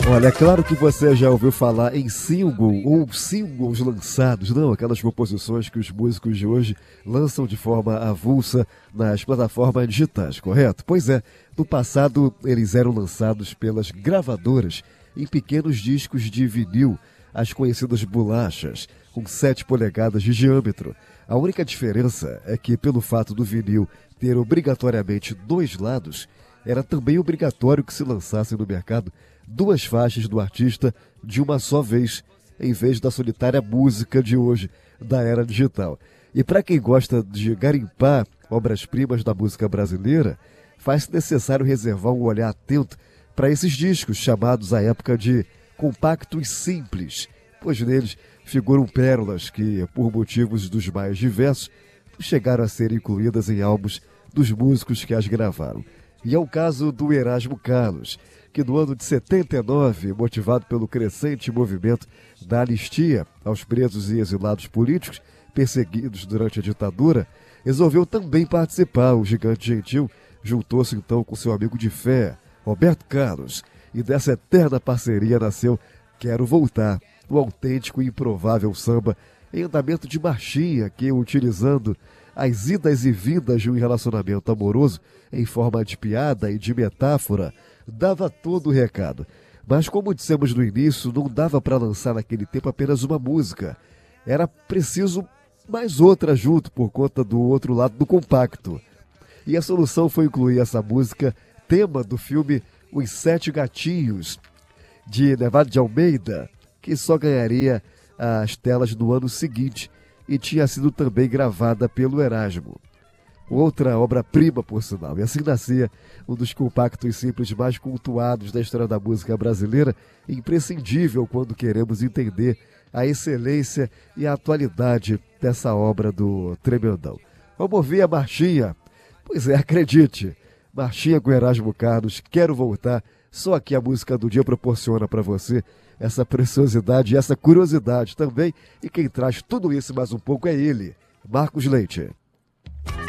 Olha, é claro que você já ouviu falar em single ou singles lançados, não? Aquelas composições que os músicos de hoje lançam de forma avulsa nas plataformas digitais, correto? Pois é, no passado eles eram lançados pelas gravadoras em pequenos discos de vinil, as conhecidas bolachas, com 7 polegadas de diâmetro. A única diferença é que, pelo fato do vinil ter obrigatoriamente 2 lados, era também obrigatório que se lançassem no mercado 2 faixas do artista de uma só vez, em vez da solitária música de hoje, da era digital. E para quem gosta de garimpar obras-primas da música brasileira, faz-se necessário reservar um olhar atento para esses discos, chamados à época de compactos simples, pois neles figuram pérolas que, por motivos dos mais diversos, chegaram a ser incluídas em álbuns dos músicos que as gravaram. E é o caso do Erasmo Carlos, que no ano de 79, motivado pelo crescente movimento da anistia aos presos e exilados políticos perseguidos durante a ditadura, resolveu também participar. O gigante gentil juntou-se então com seu amigo de fé, Roberto Carlos, e dessa eterna parceria nasceu Quero Voltar, o autêntico e improvável samba em andamento de marchinha que, utilizando as idas e vindas de um relacionamento amoroso em forma de piada e de metáfora, dava todo o recado. Mas, como dissemos no início, não dava para lançar naquele tempo apenas uma música. Era preciso mais outra junto, por conta do outro lado do compacto. E a solução foi incluir essa música, tema do filme Os 7 Gatinhos, de Nevado de Almeida, que só ganharia as telas no ano seguinte e tinha sido também gravada pelo Erasmo. Outra obra-prima, por sinal. E assim nascia um dos compactos simples mais cultuados da história da música brasileira, imprescindível quando queremos entender a excelência e a atualidade dessa obra do Tremendão. Vamos ouvir a marchinha? Pois é, acredite, marchinha com Erasmo Carlos, Quero Voltar. Só aqui a música do dia proporciona para você essa preciosidade e essa curiosidade também. E quem traz tudo isso e mais um pouco é ele, Marcos Leite.